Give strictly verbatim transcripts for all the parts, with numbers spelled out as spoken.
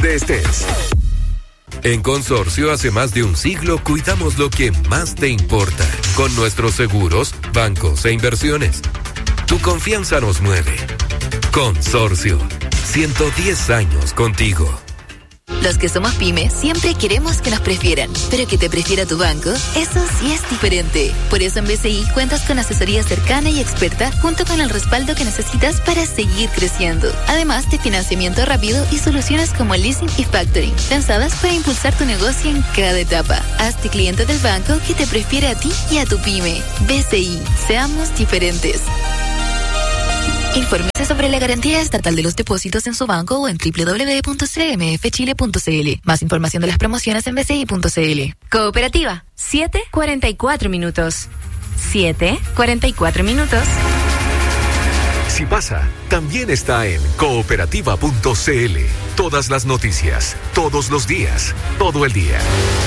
donde estés. En Consorcio, hace más de un siglo, cuidamos lo que más te importa. Con nuestros seguros, bancos e inversiones. Tu confianza nos mueve. Consorcio, ciento diez años contigo. Los que somos pyme siempre queremos que nos prefieran, pero que te prefiera tu banco, eso sí es diferente. Por eso en B C I cuentas con asesoría cercana y experta junto con el respaldo que necesitas para seguir creciendo. Además de financiamiento rápido y soluciones como leasing y factoring, pensadas para impulsar tu negocio en cada etapa. Hazte cliente del banco que te prefiere a ti y a tu pyme. B C I, seamos diferentes. Infórmese sobre la garantía estatal de los depósitos en su banco o en doble u doble u doble u punto c m f chile punto c l. Más información de las promociones en b c i punto c l. Cooperativa, siete cuarenta y cuatro minutos. siete cuarenta y cuatro minutos. Si pasa, también está en cooperativa punto c l. Todas las noticias, todos los días, todo el día.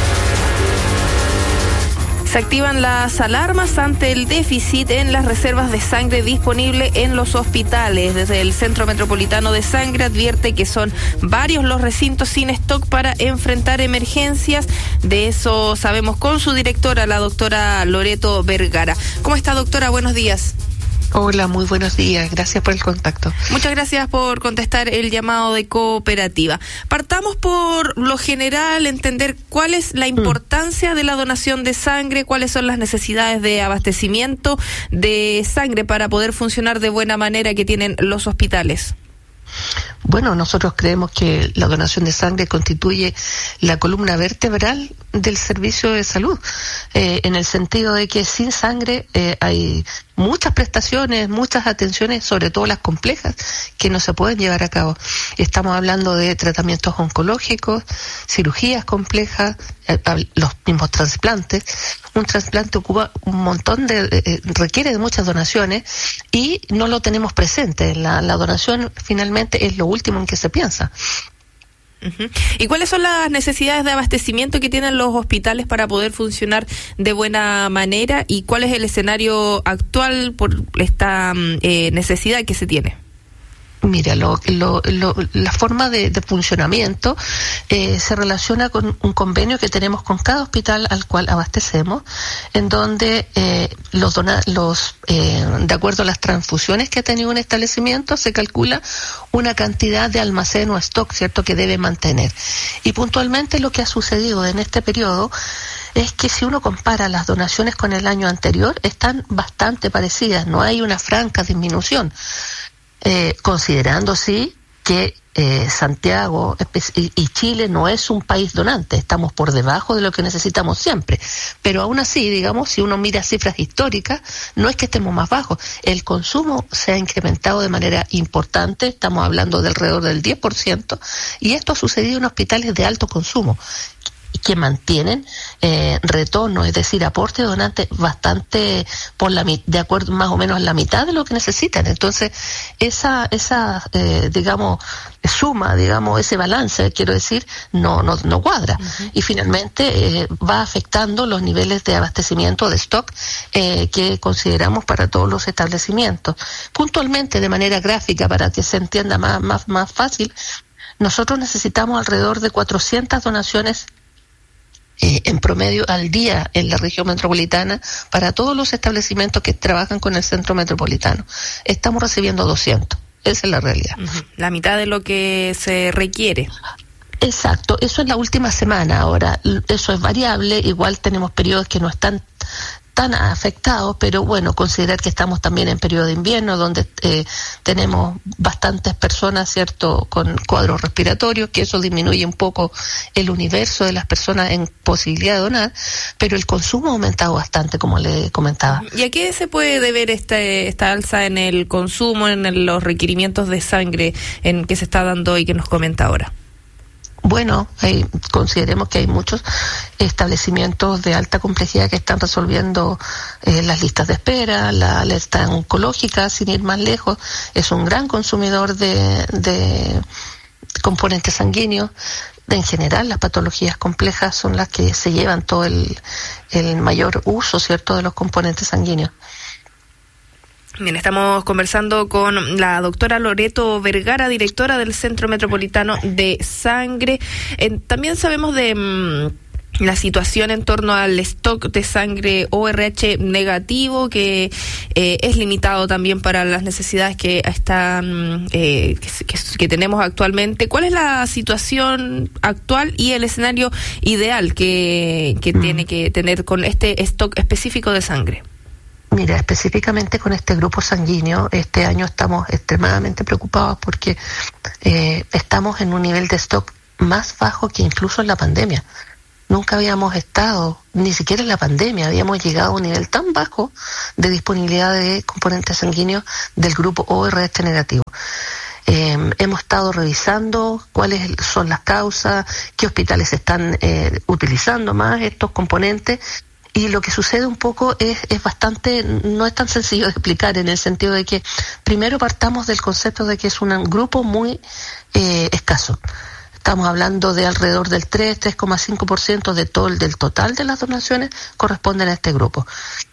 Se activan las alarmas ante el déficit en las reservas de sangre disponible en los hospitales. Desde el Centro Metropolitano de Sangre advierte que son varios los recintos sin stock para enfrentar emergencias. De eso sabemos con su directora, la doctora Loreto Vergara. ¿Cómo está, doctora? Buenos días. Hola, muy buenos días. Gracias por el contacto. Muchas gracias por contestar el llamado de Cooperativa. Partamos por lo general, entender cuál es la importancia mm. de la donación de sangre, cuáles son las necesidades de abastecimiento de sangre para poder funcionar de buena manera que tienen los hospitales. Bueno, nosotros creemos que la donación de sangre constituye la columna vertebral del servicio de salud, eh, en el sentido de que sin sangre eh, hay muchas prestaciones, muchas atenciones, sobre todo las complejas, que no se pueden llevar a cabo. Estamos hablando de tratamientos oncológicos, cirugías complejas, eh, los mismos trasplantes. Un trasplante ocupa un montón de, eh, requiere de muchas donaciones y no lo tenemos presente. La, la donación finalmente es lo último en que se piensa. Uh-huh. ¿Y cuáles son las necesidades de abastecimiento que tienen los hospitales para poder funcionar de buena manera? ¿Y cuál es el escenario actual por esta eh, necesidad que se tiene? Mira, lo, lo, lo, la forma de, de funcionamiento eh, se relaciona con un convenio que tenemos con cada hospital al cual abastecemos, en donde eh, los, dona, los eh, de acuerdo a las transfusiones que ha tenido un establecimiento, se calcula una cantidad de almacén o stock, ¿cierto?, que debe mantener. Y puntualmente lo que ha sucedido en este periodo es que si uno compara las donaciones con el año anterior, están bastante parecidas, no hay una franca disminución. Eh, considerando sí que eh, Santiago y, y Chile no es un país donante, estamos por debajo de lo que necesitamos siempre, pero aún así, digamos, si uno mira cifras históricas, no es que estemos más bajos, el consumo se ha incrementado de manera importante, estamos hablando de alrededor del diez por ciento, y esto ha sucedido en hospitales de alto consumo, que mantienen eh, retorno, es decir, aporte de donantes bastante por la de acuerdo más o menos a la mitad de lo que necesitan. Entonces, esa esa eh, digamos suma, digamos ese balance, quiero decir, no no no cuadra. Uh-huh. Y finalmente eh, va afectando los niveles de abastecimiento de stock eh, que consideramos para todos los establecimientos. Puntualmente, de manera gráfica, para que se entienda más más más fácil, nosotros necesitamos alrededor de cuatrocientas donaciones Eh, en promedio al día en la región metropolitana para todos los establecimientos que trabajan con el centro metropolitano. Estamos recibiendo doscientos, esa es la realidad. Uh-huh. La mitad de lo que se requiere. Exacto, eso es la última semana. Ahora, eso es variable, igual tenemos periodos que no están tan afectados, pero bueno, considerar que estamos también en periodo de invierno, donde eh, tenemos bastantes personas, ¿cierto?, con cuadros respiratorios, que eso disminuye un poco el universo de las personas en posibilidad de donar, pero el consumo ha aumentado bastante, como le comentaba. ¿Y a qué se puede deber este, esta alza en el consumo, en el, los requerimientos de sangre en que se está dando y que nos comenta ahora? Bueno, hay, consideremos que hay muchos establecimientos de alta complejidad que están resolviendo eh, las listas de espera, la lista oncológica, sin ir más lejos, es un gran consumidor de, de componentes sanguíneos. En general, las patologías complejas son las que se llevan todo el, el mayor uso, ¿cierto?, de los componentes sanguíneos. Bien, estamos conversando con la doctora Loreto Vergara, directora del Centro Metropolitano de Sangre. Eh, también sabemos de mmm, la situación en torno al stock de sangre O R H negativo, que eh, es limitado también para las necesidades que están eh, que, que, que tenemos actualmente. ¿Cuál es la situación actual y el escenario ideal que, que mm. tiene que tener con este stock específico de sangre? Mira, específicamente con este grupo sanguíneo, este año estamos extremadamente preocupados porque eh, estamos en un nivel de stock más bajo que incluso en la pandemia. Nunca habíamos estado, ni siquiera en la pandemia, habíamos llegado a un nivel tan bajo de disponibilidad de componentes sanguíneos del grupo O R H negativo. Eh, hemos estado revisando cuáles son las causas, qué hospitales están eh, utilizando más estos componentes, y lo que sucede un poco es, es bastante, no es tan sencillo de explicar, en el sentido de que primero partamos del concepto de que es un grupo muy eh, escaso. Estamos hablando de alrededor del tres, tres coma cinco por ciento de todo el del total de las donaciones corresponden a este grupo.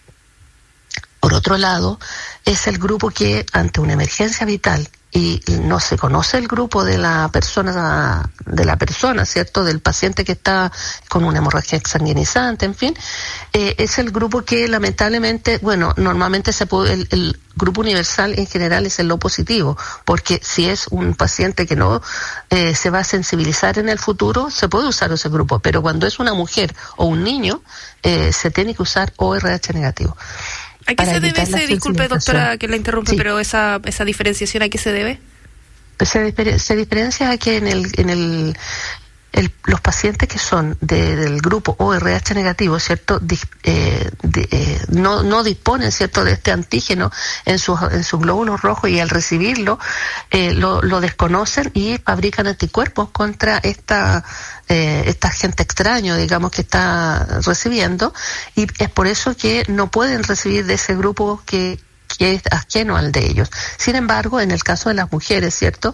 Por otro lado, es el grupo que ante una emergencia vital y no se conoce el grupo de la persona, de la persona, ¿cierto?, del paciente que está con una hemorragia exsanguinizante, en fin, eh, es el grupo que lamentablemente, bueno, normalmente se puede, el, el grupo universal en general es el O positivo, porque si es un paciente que no eh, se va a sensibilizar en el futuro, se puede usar ese grupo, pero cuando es una mujer o un niño, eh, se tiene que usar O R H negativo. ¿A qué se debe ese, disculpe doctora que la interrumpe, sí, pero esa esa diferenciación, ¿a qué se debe? Se, se diferencia a que en el en el, el los pacientes que son de, del grupo O R H negativo, ¿cierto?, Dis, eh, de, eh, no no disponen, ¿cierto?, de este antígeno en sus en sus glóbulos rojos, y al recibirlo eh, lo, lo desconocen y fabrican anticuerpos contra esta Eh, esta gente extraño, digamos, que está recibiendo, y es por eso que no pueden recibir de ese grupo que, que es ajeno al de ellos. Sin embargo, en el caso de las mujeres, ¿cierto?,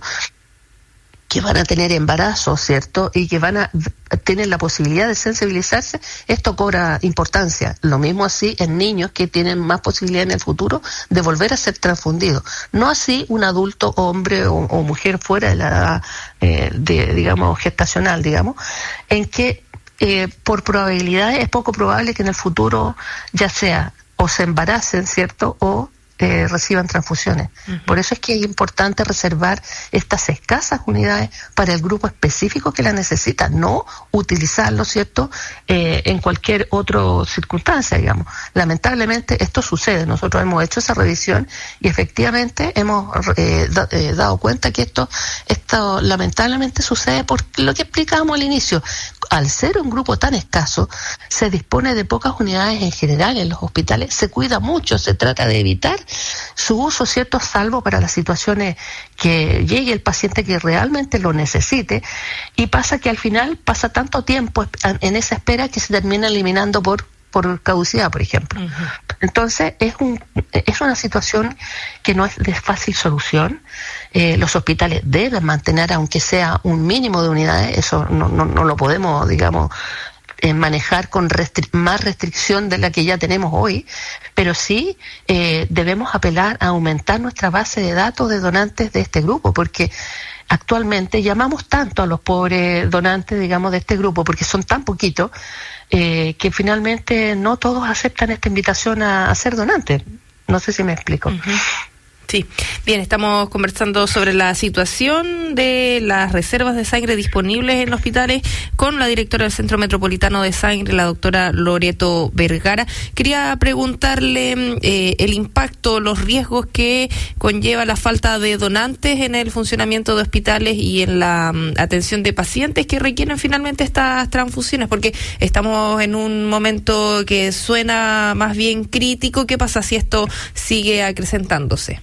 que van a tener embarazo, ¿cierto?, y que van a tienen la posibilidad de sensibilizarse, esto cobra importancia. Lo mismo así en niños que tienen más posibilidad en el futuro de volver a ser transfundidos. No así un adulto, hombre o, o mujer fuera de la edad, eh, de, digamos, gestacional, digamos, en que eh, por probabilidad es poco probable que en el futuro ya sea o se embaracen, ¿cierto?, o Eh, reciban transfusiones. Uh-huh. Por eso es que es importante reservar estas escasas unidades para el grupo específico que la necesita, no utilizarlo, ¿cierto?, eh, en cualquier otra circunstancia, digamos. Lamentablemente esto sucede. Nosotros hemos hecho esa revisión y efectivamente hemos eh, da, eh, dado cuenta que esto, esto lamentablemente sucede por lo que explicábamos al inicio. Al ser un grupo tan escaso, se dispone de pocas unidades en general en los hospitales, se cuida mucho, se trata de evitar su uso, ¿cierto?, salvo para las situaciones que llegue el paciente que realmente lo necesite, y pasa que al final pasa tanto tiempo en esa espera que se termina eliminando por por caducidad, por ejemplo. Uh-huh. Entonces es un es una situación que no es de fácil solución. Eh, los hospitales deben mantener, aunque sea un mínimo de unidades, eso no no, no lo podemos, digamos, Eh, manejar con restri- más restricción de la que ya tenemos hoy, pero sí eh, debemos apelar a aumentar nuestra base de datos de donantes de este grupo, porque actualmente llamamos tanto a los pobres donantes, digamos, de este grupo, porque son tan poquitos, eh, que finalmente no todos aceptan esta invitación a, a ser donantes. No sé si me explico. Uh-huh. Sí, bien, estamos conversando sobre la situación de las reservas de sangre disponibles en hospitales con la directora del Centro Metropolitano de Sangre, la doctora Loreto Vergara. Quería preguntarle eh, el impacto, los riesgos que conlleva la falta de donantes en el funcionamiento de hospitales y en la um, atención de pacientes que requieren finalmente estas transfusiones, porque estamos en un momento que suena más bien crítico. ¿Qué pasa si esto sigue acrecentándose?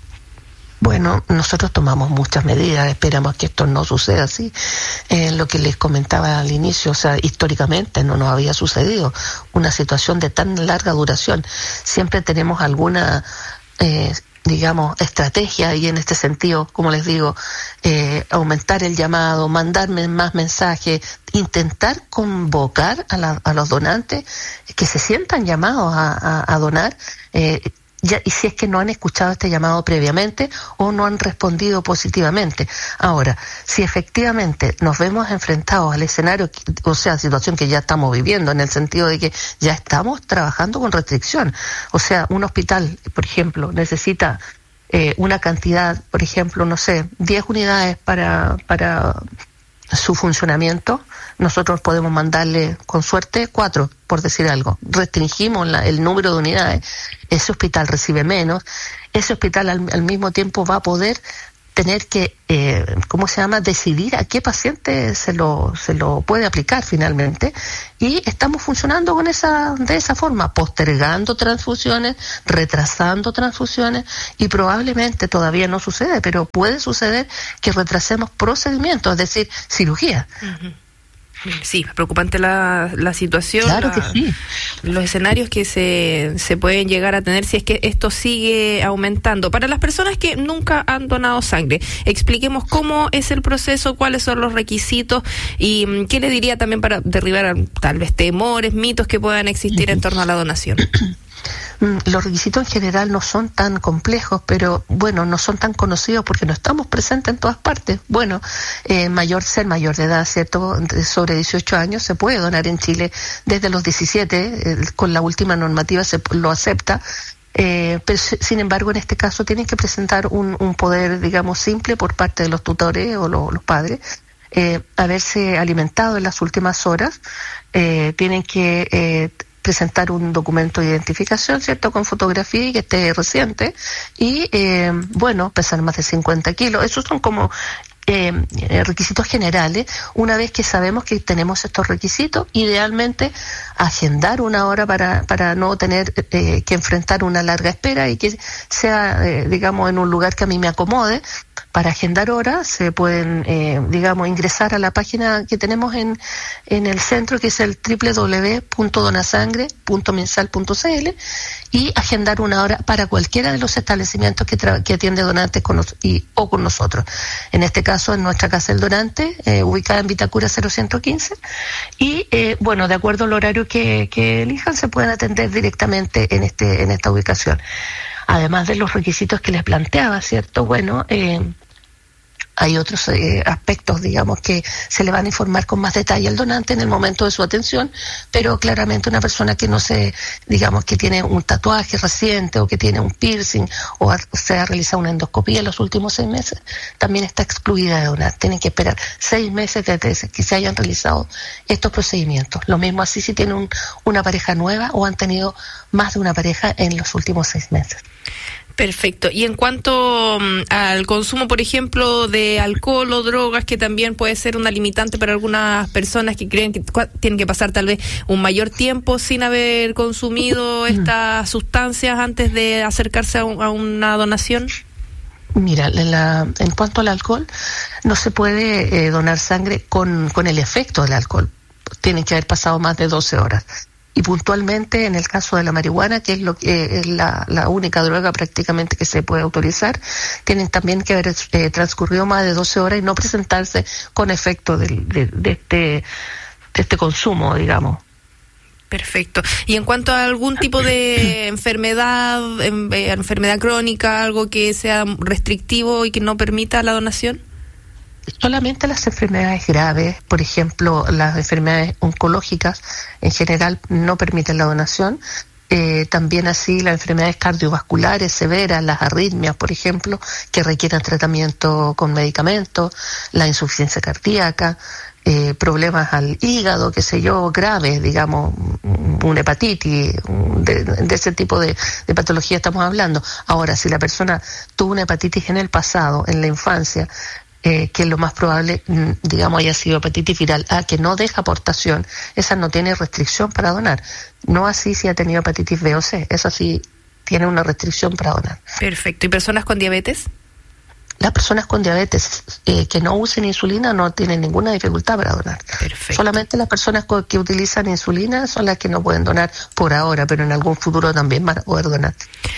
Bueno, nosotros tomamos muchas medidas, esperamos que esto no suceda así. Eh, lo que les comentaba al inicio, o sea, históricamente no nos había sucedido una situación de tan larga duración. Siempre tenemos alguna, eh, digamos, estrategia, y en este sentido, como les digo, eh, aumentar el llamado, mandarme más mensajes, intentar convocar a, la, a los donantes que se sientan llamados a, a, a donar, eh, ya, y si es que no han escuchado este llamado previamente o no han respondido positivamente. Ahora, si efectivamente nos vemos enfrentados al escenario, o sea, situación que ya estamos viviendo, en el sentido de que ya estamos trabajando con restricción. O sea, un hospital, por ejemplo, necesita eh, una cantidad, por ejemplo, no sé, diez unidades para, para su funcionamiento. Nosotros podemos mandarle, con suerte, cuatro, por decir algo. Restringimos la, el número de unidades. Ese hospital recibe menos. Ese hospital al, al mismo tiempo va a poder tener que, eh, ¿cómo se llama?, decidir a qué paciente se lo se lo puede aplicar finalmente, y estamos funcionando con esa de esa forma, postergando transfusiones, retrasando transfusiones, y probablemente todavía no sucede, pero puede suceder que retrasemos procedimientos, es decir, cirugía. Uh-huh. Sí, preocupante la, la situación, claro la, que sí. Los escenarios que se, se pueden llegar a tener si es que esto sigue aumentando. Para las personas que nunca han donado sangre, expliquemos cómo es el proceso, cuáles son los requisitos y qué le diría también para derribar tal vez temores, mitos que puedan existir en torno a la donación. Los requisitos en general no son tan complejos, pero bueno, no son tan conocidos porque no estamos presentes en todas partes. Bueno, eh, mayor ser mayor de edad, ¿cierto? Sobre dieciocho años se puede donar en Chile desde los diecisiete, eh, con la última normativa se lo acepta. Eh, pero sin embargo, en este caso tienen que presentar un, un poder, digamos, simple por parte de los tutores o lo, los padres. Eh, haberse alimentado en las últimas horas, eh, tienen que eh, presentar un documento de identificación, ¿cierto?, con fotografía y que esté reciente, y eh, bueno, pesar más de cincuenta kilos. Esos son como eh, requisitos generales. Una vez que sabemos que tenemos estos requisitos, idealmente agendar una hora para, para no tener eh, que enfrentar una larga espera y que sea, eh, digamos, en un lugar que a mí me acomode. Para agendar horas se pueden, eh, digamos, ingresar a la página que tenemos en, en el centro, que es el doble u doble u doble u punto donasangre punto minsal punto c l, y agendar una hora para cualquiera de los establecimientos que, tra- que atiende donantes con nos- y, o con nosotros. En este caso, en nuestra Casa del Donante, eh, ubicada en Vitacura cero ciento quince, y eh, bueno, de acuerdo al horario que, que elijan, se pueden atender directamente en este en esta ubicación. Además de los requisitos que les planteaba, ¿cierto? Bueno, eh, hay otros eh, aspectos, digamos, que se le van a informar con más detalle al donante en el momento de su atención, pero claramente una persona que no se, digamos, que tiene un tatuaje reciente o que tiene un piercing o, ha, o se ha realizado una endoscopía en los últimos seis meses, también está excluida de donar. Tienen que esperar seis meses desde que se hayan realizado estos procedimientos. Lo mismo así si tienen un, una pareja nueva o han tenido más de una pareja en los últimos seis meses. Perfecto. Y en cuanto um, al consumo, por ejemplo, de alcohol o drogas, que también puede ser una limitante para algunas personas que creen que cua- tienen que pasar tal vez un mayor tiempo sin haber consumido estas sustancias antes de acercarse a, un, a una donación. Mira, la, en cuanto al alcohol, no se puede eh, donar sangre con, con el efecto del alcohol. Tienen que haber pasado más de doce horas. Y puntualmente en el caso de la marihuana, que es lo que es la, la única droga prácticamente que se puede autorizar, tienen también que haber eh, transcurrido más de doce horas y no presentarse con efecto de, de, de, este, de este consumo, digamos. Perfecto. Y en cuanto a algún tipo de enfermedad, en, eh, enfermedad crónica, algo que sea restrictivo y que no permita la donación. Solamente las enfermedades graves, por ejemplo, las enfermedades oncológicas en general no permiten la donación. Eh, también así las enfermedades cardiovasculares severas, las arritmias, por ejemplo, que requieren tratamiento con medicamentos, la insuficiencia cardíaca, eh, problemas al hígado, qué sé yo, graves, digamos, una hepatitis, de, de ese tipo de, de patología estamos hablando. Ahora, si la persona tuvo una hepatitis en el pasado, en la infancia, Eh, que lo más probable, digamos, haya sido hepatitis viral A, que no deja aportación, esa no tiene restricción para donar. No así si ha tenido hepatitis B o C, esa sí tiene una restricción para donar. Perfecto. ¿Y personas con diabetes? Las personas con diabetes eh, que no usen insulina no tienen ninguna dificultad para donar. Perfecto. Solamente las personas co- que utilizan insulina son las que no pueden donar por ahora, pero en algún futuro también van a poder donar.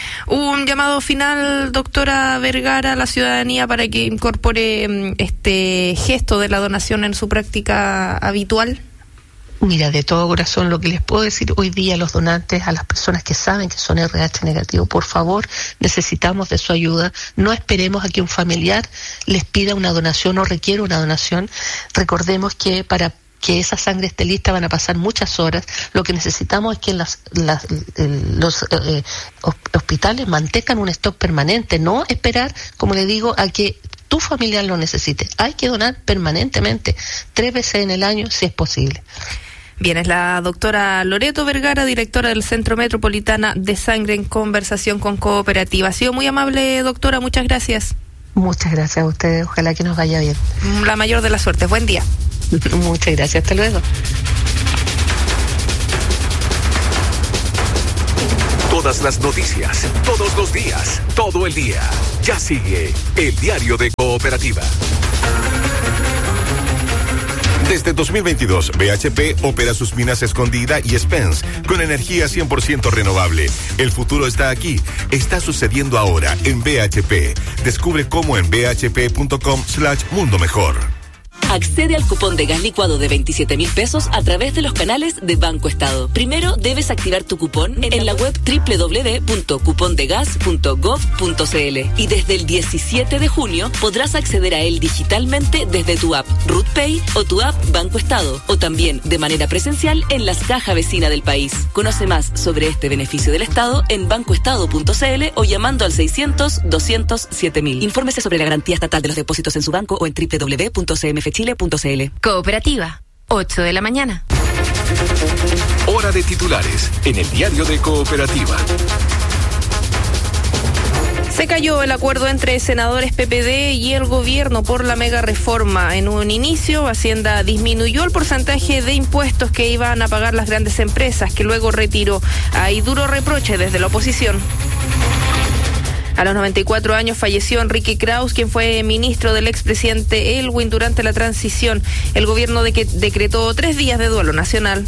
Un llamado final, doctora Vergara, a la ciudadanía para que incorpore este gesto de la donación en su práctica habitual. Mira, de todo corazón, lo que les puedo decir hoy día a los donantes, a las personas que saben que son R H negativo, por favor, necesitamos de su ayuda. No esperemos a que un familiar les pida una donación o requiera una donación. Recordemos que para que esa sangre esté lista van a pasar muchas horas. Lo que necesitamos es que las, las, los eh, hospitales mantengan un stock permanente, no esperar, como le digo, a que tu familiar lo necesite. Hay que donar permanentemente, tres veces en el año si es posible. Bien, es la doctora Loreto Vergara, directora del Centro Metropolitana de Sangre, en conversación con Cooperativa. Ha sido muy amable, doctora, muchas gracias. Muchas gracias a ustedes, ojalá que nos vaya bien. La mayor de las suertes, buen día. Muchas gracias, hasta luego. Todas las noticias, todos los días, todo el día. Ya sigue el Diario de Cooperativa. Desde dos mil veintidós, B H P opera sus minas Escondida y Spence con energía cien por ciento renovable. El futuro está aquí. Está sucediendo ahora en B H P. Descubre cómo en bhp.com slash mundo mejor. Accede al cupón de gas licuado de veintisiete mil pesos a través de los canales de Banco Estado. Primero debes activar tu cupón en la web doble u doble u doble u punto cupondegas punto gov punto c l y desde el diecisiete de junio podrás acceder a él digitalmente desde tu app RootPay o tu app Banco Estado, o también de manera presencial en las cajas vecinas del país. Conoce más sobre este beneficio del Estado en bancoestado punto c l o llamando al seiscientos, doscientos, siete mil. Infórmese sobre la garantía estatal de los depósitos en su banco o en doble u doble u doble u punto c m f chile punto c l. Cooperativa, ocho de la mañana. Hora de titulares en el Diario de Cooperativa. Se cayó el acuerdo entre senadores P P D y el gobierno por la mega reforma. En un inicio, Hacienda disminuyó el porcentaje de impuestos que iban a pagar las grandes empresas, que luego retiró. Hay duro reproche desde la oposición. A los noventa y cuatro años falleció Enrique Kraus, quien fue ministro del expresidente Elwin durante la transición. El gobierno de que decretó tres días de duelo nacional.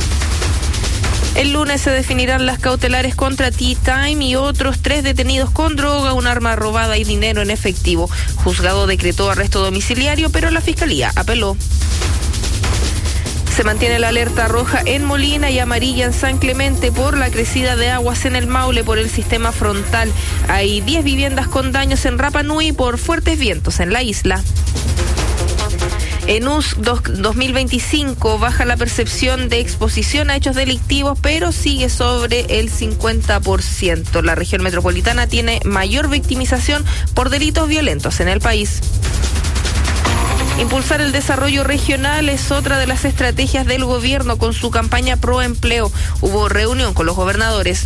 El lunes se definirán las cautelares contra Tea Time y otros tres detenidos con droga, un arma robada y dinero en efectivo. Juzgado decretó arresto domiciliario, pero la fiscalía apeló. Se mantiene la alerta roja en Molina y amarilla en San Clemente por la crecida de aguas en el Maule por el sistema frontal. Hay diez viviendas con daños en Rapa Nui por fuertes vientos en la isla. En U S dos mil veinticinco baja la percepción de exposición a hechos delictivos, pero sigue sobre el cincuenta por ciento. La región metropolitana tiene mayor victimización por delitos violentos en el país. Impulsar el desarrollo regional es otra de las estrategias del gobierno con su campaña pro empleo. Hubo reunión con los gobernadores.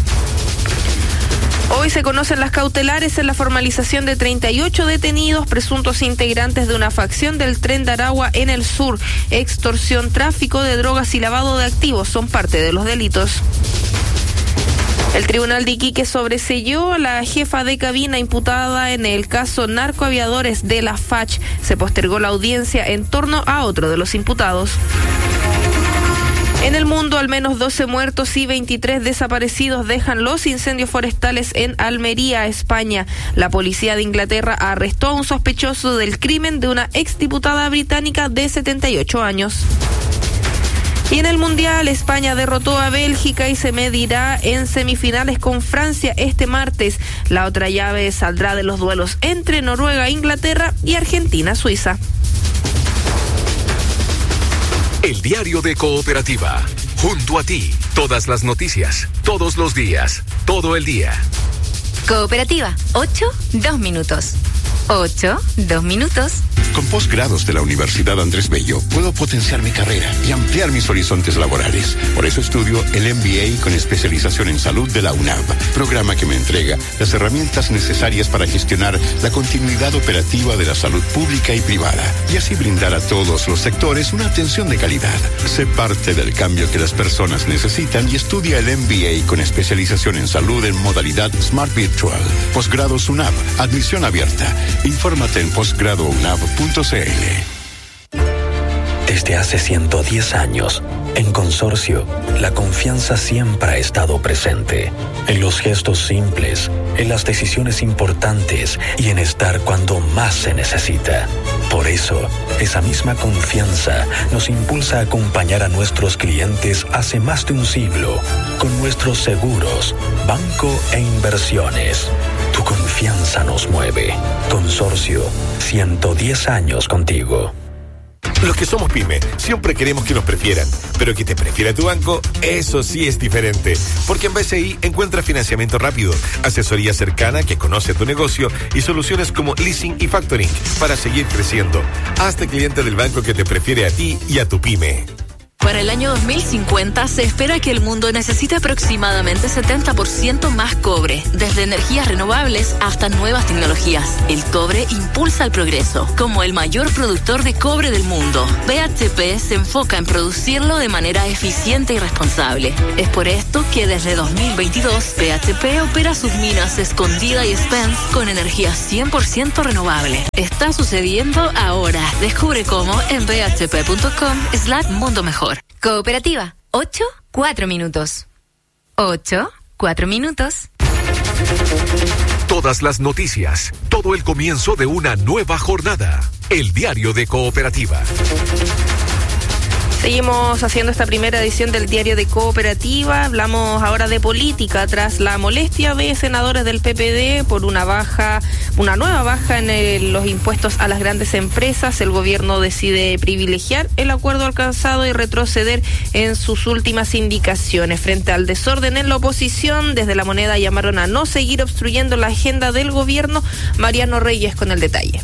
Hoy se conocen las cautelares en la formalización de treinta y ocho detenidos presuntos integrantes de una facción del Tren de Aragua en el sur. Extorsión, tráfico de drogas y lavado de activos son parte de los delitos. El Tribunal de Iquique sobreseyó a la jefa de cabina imputada en el caso narcoaviadores de la F A C H. Se postergó la audiencia en torno a otro de los imputados. En el mundo, al menos doce muertos y veintitrés desaparecidos dejan los incendios forestales en Almería, España. La policía de Inglaterra arrestó a un sospechoso del crimen de una exdiputada británica de setenta y ocho años. Y en el Mundial, España derrotó a Bélgica y se medirá en semifinales con Francia este martes. La otra llave saldrá de los duelos entre Noruega, Inglaterra y Argentina, Suiza. El Diario de Cooperativa. Junto a ti, todas las noticias, todos los días, todo el día. Cooperativa, ocho, dos minutos. ocho, dos minutos. Con posgrados de la Universidad Andrés Bello puedo potenciar mi carrera y ampliar mis horizontes laborales. Por eso estudio el M B A con especialización en salud de la U N A V, programa que me entrega las herramientas necesarias para gestionar la continuidad operativa de la salud pública y privada y así brindar a todos los sectores una atención de calidad. Sé parte del cambio que las personas necesitan y estudia el M B A con especialización en salud en modalidad Smart Virtual. Posgrados U N A V, admisión abierta. Infórmate en posgrado u n a v punto c l. Desde hace ciento diez años, en Consorcio, la confianza siempre ha estado presente. En los gestos simples, en las decisiones importantes y en estar cuando más se necesita. Por eso, esa misma confianza nos impulsa a acompañar a nuestros clientes hace más de un siglo con nuestros seguros, banco e inversiones. Tu confianza nos mueve. Consorcio, ciento diez años contigo. Los que somos pyme siempre queremos que nos prefieran, pero que te prefiera tu banco, eso sí es diferente. Porque en B C I encuentras financiamiento rápido, asesoría cercana que conoce tu negocio y soluciones como leasing y factoring para seguir creciendo. Hazte cliente del banco que te prefiere a ti y a tu pyme. Para el año dos mil cincuenta se espera que el mundo necesite aproximadamente setenta por ciento más cobre, desde energías renovables hasta nuevas tecnologías. El cobre impulsa el progreso. Como el mayor productor de cobre del mundo, B H P se enfoca en producirlo de manera eficiente y responsable. Es por esto que desde dos mil veintidós, B H P opera sus minas Escondida y Spence con energía cien por ciento renovable. Está sucediendo ahora. Descubre cómo en bhp.com slash mundo mejor. Cooperativa, ocho, cuatro minutos. ocho, cuatro minutos. Todas las noticias, todo el comienzo de una nueva jornada. El diario de Cooperativa. Seguimos haciendo esta primera edición del Diario de Cooperativa. Hablamos ahora de política tras la molestia de senadores del P P D por una baja, una nueva baja en el, los impuestos a las grandes empresas. El gobierno decide privilegiar el acuerdo alcanzado y retroceder en sus últimas indicaciones. Frente al desorden en la oposición, desde La Moneda llamaron a no seguir obstruyendo la agenda del gobierno. Mariano Reyes con el detalle.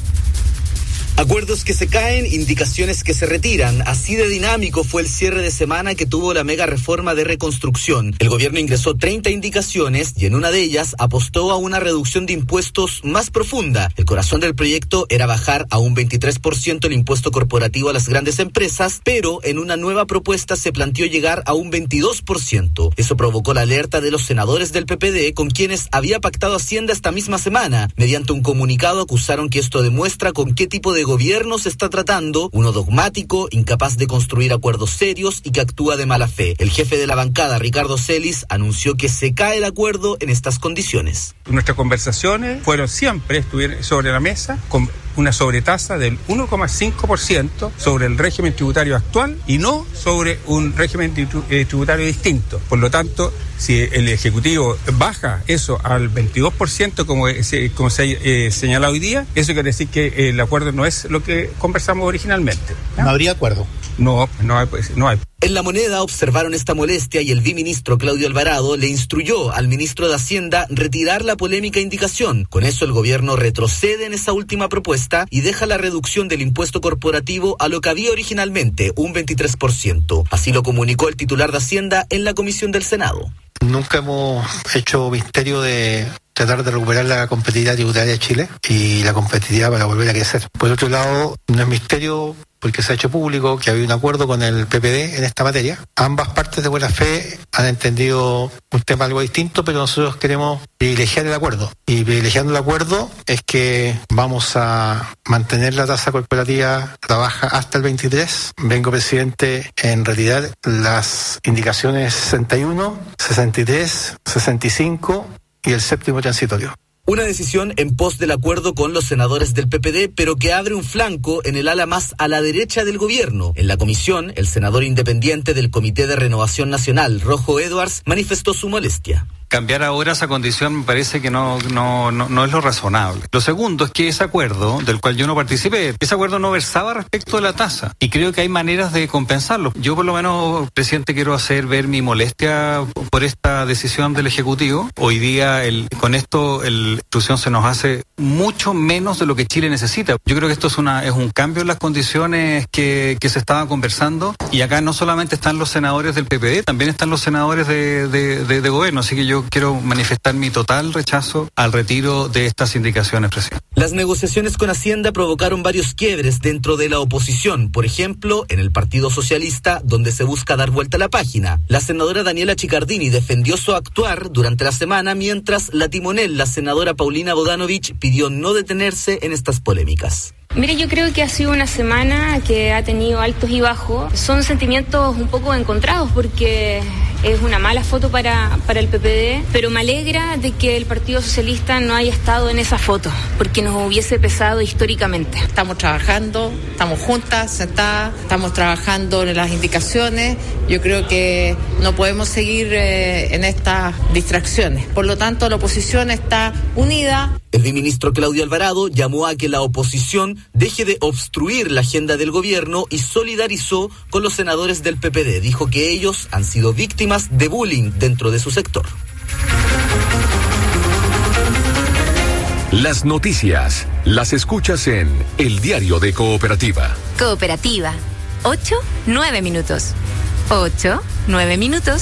Acuerdos que se caen, indicaciones que se retiran. Así de dinámico fue el cierre de semana que tuvo la mega reforma de reconstrucción. El gobierno ingresó treinta indicaciones y en una de ellas apostó a una reducción de impuestos más profunda. El corazón del proyecto era bajar a un veintitrés por ciento el impuesto corporativo a las grandes empresas, pero en una nueva propuesta se planteó llegar a un veintidós por ciento. Eso provocó la alerta de los senadores del P P D, con quienes había pactado Hacienda esta misma semana. Mediante un comunicado acusaron que esto demuestra con qué tipo de gobierno se está tratando, uno dogmático, incapaz de construir acuerdos serios y que actúa de mala fe. El jefe de la bancada, Ricardo Celis, anunció que se cae el acuerdo en estas condiciones. Nuestras conversaciones fueron siempre, estuvieron sobre la mesa, con una sobretasa del uno coma cinco por ciento sobre el régimen tributario actual y no sobre un régimen tributario distinto. Por lo tanto, si el Ejecutivo baja eso al veintidós por ciento como se, como se ha eh, señalado hoy día, eso quiere decir que el acuerdo no es lo que conversamos originalmente. ¿No, ¿No habría acuerdo? No, no hay, pues, no hay. En La Moneda observaron esta molestia y el viceministro Claudio Alvarado le instruyó al ministro de Hacienda retirar la polémica indicación. Con eso el gobierno retrocede en esa última propuesta y deja la reducción del impuesto corporativo a lo que había originalmente, un veintitrés por ciento. Así lo comunicó el titular de Hacienda en la comisión del Senado. Nunca hemos hecho misterio de tratar de recuperar la competitividad tributaria de Chile y la competitividad para volver a crecer. Por otro lado, no es misterio porque se ha hecho público que había un acuerdo con el P P D en esta materia. Ambas partes de buena fe han entendido un tema algo distinto, pero nosotros queremos privilegiar el acuerdo. Y privilegiando el acuerdo es que vamos a mantener la tasa corporativa trabaja hasta el veintitrés. Vengo, presidente, en retirar las indicaciones sesenta y uno, sesenta y tres, sesenta y cinco y el séptimo transitorio. Una decisión en pos del acuerdo con los senadores del P P D, pero que abre un flanco en el ala más a la derecha del gobierno. En la comisión, el senador independiente del Comité de Renovación Nacional, Rojo Edwards, manifestó su molestia. Cambiar ahora esa condición me parece que no, no, no, no es lo razonable. Lo segundo es que ese acuerdo, del cual yo no participé, ese acuerdo no versaba respecto de la tasa y creo que hay maneras de compensarlo. Yo por lo menos, presidente, quiero hacer ver mi molestia por esta decisión del Ejecutivo. Hoy día el, con esto el, la instrucción se nos hace mucho menos de lo que Chile necesita. Yo creo que esto es, una, es un cambio en las condiciones que, que se estaban conversando y acá no solamente están los senadores del P P D, también están los senadores de, de, de, de gobierno, así que yo quiero manifestar mi total rechazo al retiro de estas indicaciones, presidente. Las negociaciones con Hacienda provocaron varios quiebres dentro de la oposición, por ejemplo, en el Partido Socialista, donde se busca dar vuelta a la página. La senadora Daniela Chicardini defendió su actuar durante la semana, mientras la timonel, la senadora Paulina Bodanovich, pidió no detenerse en estas polémicas. Mire, yo creo que ha sido una semana que ha tenido altos y bajos. Son sentimientos un poco encontrados porque es una mala foto para, para el P P D, pero me alegra de que el Partido Socialista no haya estado en esa foto, porque nos hubiese pesado históricamente. Estamos trabajando, estamos juntas, sentadas, estamos trabajando en las indicaciones. Yo creo que no podemos seguir eh, en estas distracciones. Por lo tanto, la oposición está unida. El ministro Claudio Alvarado llamó a que la oposición deje de obstruir la agenda del gobierno y solidarizó con los senadores del P P D. Dijo que ellos han sido víctimas de bullying dentro de su sector. Las noticias las escuchas en El Diario de Cooperativa. Cooperativa. Ocho, nueve minutos. Ocho, nueve minutos.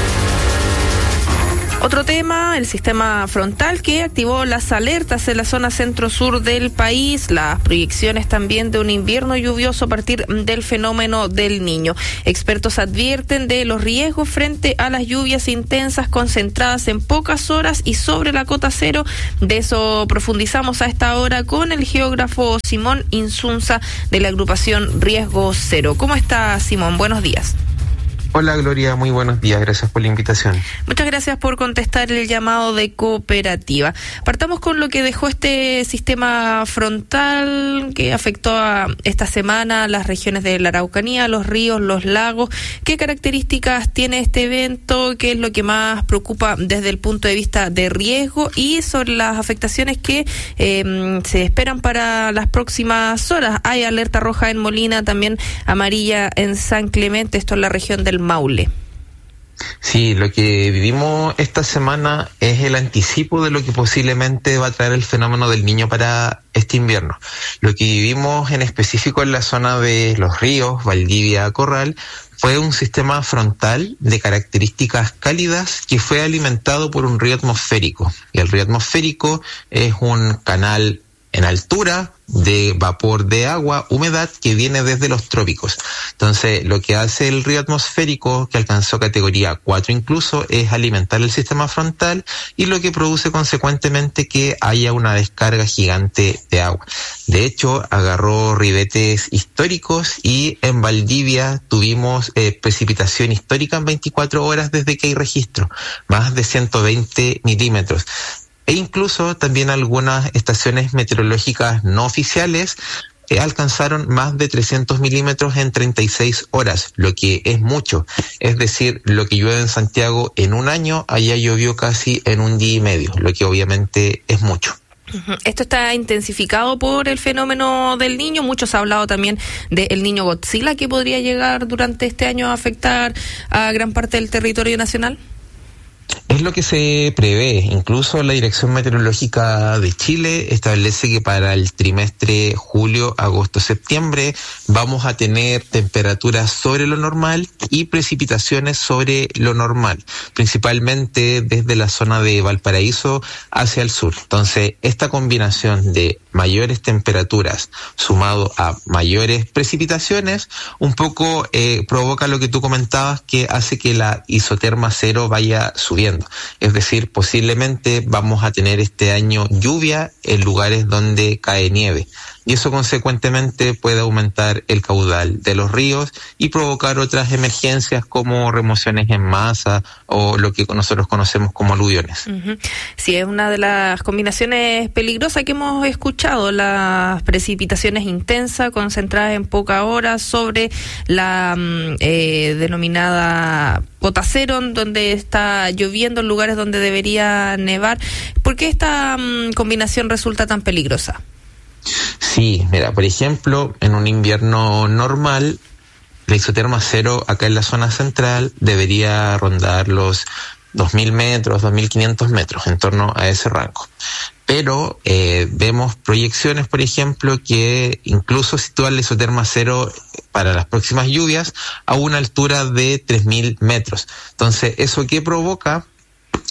Otro tema, el sistema frontal que activó las alertas en la zona centro-sur del país, las proyecciones también de un invierno lluvioso a partir del fenómeno del Niño. Expertos advierten de los riesgos frente a las lluvias intensas concentradas en pocas horas y sobre la cota cero. De eso profundizamos a esta hora con el geógrafo Simón Insunza de la agrupación Riesgo Cero. ¿Cómo está, Simón? Buenos días. Hola Gloria, muy buenos días, gracias por la invitación. Muchas gracias por contestar el llamado de Cooperativa. Partamos con lo que dejó este sistema frontal que afectó a esta semana a las regiones de la Araucanía, los ríos, los lagos. ¿Qué características tiene este evento? ¿Qué es lo que más preocupa desde el punto de vista de riesgo? Y sobre las afectaciones que eh, se esperan para las próximas horas. Hay alerta roja en Molina, también amarilla en San Clemente, esto en la región del Maule. Sí, lo que vivimos esta semana es el anticipo de lo que posiblemente va a traer el fenómeno del Niño para este invierno. Lo que vivimos en específico en la zona de los ríos, Valdivia, Corral, fue un sistema frontal de características cálidas que fue alimentado por un río atmosférico. Y el río atmosférico es un canal en altura de vapor de agua, humedad, que viene desde los trópicos. Entonces, lo que hace el río atmosférico, que alcanzó categoría cuatro incluso, es alimentar el sistema frontal y lo que produce consecuentemente que haya una descarga gigante de agua. De hecho, agarró ribetes históricos y en Valdivia tuvimos eh, precipitación histórica en veinticuatro horas desde que hay registro, más de ciento veinte milímetros. E incluso también algunas estaciones meteorológicas no oficiales eh, alcanzaron más de trescientos milímetros en treinta y seis horas, lo que es mucho. Es decir, lo que llueve en Santiago en un año, allá llovió casi en un día y medio, lo que obviamente es mucho. Esto está intensificado por el fenómeno del Niño. Muchos han hablado también del Niño Godzilla que podría llegar durante este año a afectar a gran parte del territorio nacional. Es lo que se prevé. Incluso la Dirección Meteorológica de Chile establece que para el trimestre julio, agosto, septiembre vamos a tener temperaturas sobre lo normal y precipitaciones sobre lo normal, principalmente desde la zona de Valparaíso hacia el sur. Entonces, esta combinación de mayores temperaturas sumado a mayores precipitaciones un poco eh, provoca lo que tú comentabas, que hace que la isoterma cero vaya subiendo. Es decir, posiblemente vamos a tener este año lluvia en lugares donde cae nieve. Y eso consecuentemente puede aumentar el caudal de los ríos y provocar otras emergencias como remociones en masa o lo que nosotros conocemos como aluviones. Uh-huh. Sí, es una de las combinaciones peligrosas que hemos escuchado, las precipitaciones intensas concentradas en pocas horas sobre la eh, denominada cota cero, donde está lloviendo en lugares donde debería nevar. ¿Por qué esta um, combinación resulta tan peligrosa? Sí, mira, por ejemplo, en un invierno normal, la isoterma cero acá en la zona central debería rondar los dos mil metros, dos mil quinientos metros, en torno a ese rango. Pero eh, vemos proyecciones, por ejemplo, que incluso sitúan la isoterma cero para las próximas lluvias a una altura de tres mil metros. Entonces, ¿eso qué provoca?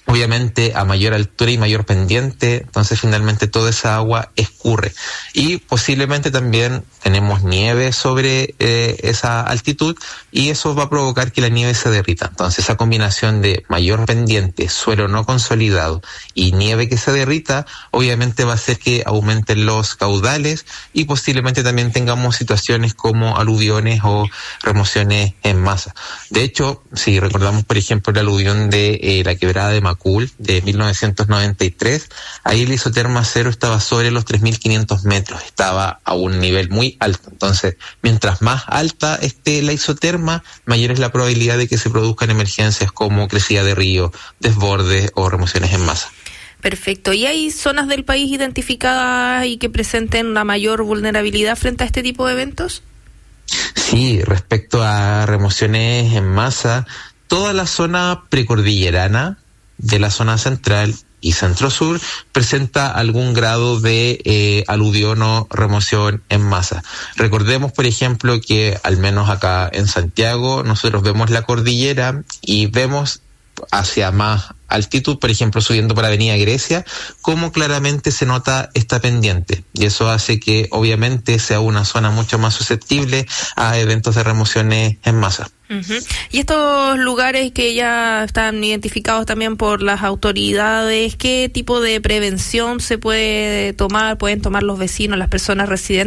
obviamente a mayor altura y mayor pendiente, entonces finalmente toda esa agua escurre. Y posiblemente también tenemos nieve sobre eh, esa altitud y eso va a provocar que la nieve se derrita. Entonces esa combinación de mayor pendiente, suelo no consolidado y nieve que se derrita, obviamente va a hacer que aumenten los caudales y posiblemente también tengamos situaciones como aluviones o remociones en masa. De hecho, si recordamos por ejemplo el aluvión de eh, la quebrada de Macul de mil novecientos noventa y tres, ahí el isoterma cero estaba sobre los tres mil quinientos metros, estaba a un nivel muy alto. Entonces, mientras más alta esté la isoterma, mayor es la probabilidad de que se produzcan emergencias como crecida de río, desbordes o remociones en masa. Perfecto. ¿Y hay zonas del país identificadas y que presenten una mayor vulnerabilidad frente a este tipo de eventos? Sí, respecto a remociones en masa, toda la zona precordillerana de la zona central y centro-sur presenta algún grado de eh, aluvión o remoción en masa. Recordemos, por ejemplo, que al menos acá en Santiago nosotros vemos la cordillera y vemos hacia más altitud, por ejemplo, subiendo por Avenida Grecia, cómo claramente se nota esta pendiente. Y eso hace que, obviamente, sea una zona mucho más susceptible a eventos de remociones en masa. Uh-huh. Y estos lugares que ya están identificados también por las autoridades, ¿qué tipo de prevención se puede tomar, pueden tomar los vecinos, las personas residentes